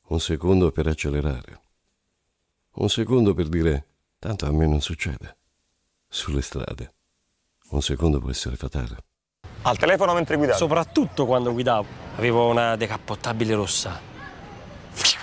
Un secondo per accelerare. Un secondo per dire, tanto a me non succede. Sulle strade. Un secondo può essere fatale. Al telefono mentre guidavo? Soprattutto quando guidavo. Avevo una decappottabile rossa.